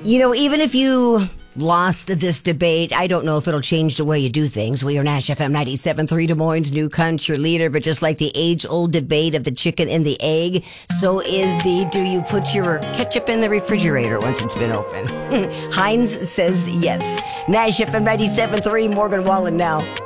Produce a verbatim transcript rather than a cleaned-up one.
You know, even if you lost this debate, I don't know if it'll change the way you do things. We are Nash F M ninety-seven point three, Des Moines' new country leader. But just like the age-old debate of the chicken and the egg, so is the do you put your ketchup in the refrigerator once it's been open? Heinz says yes. Nash F M ninety-seven point three, Morgan Wallen now.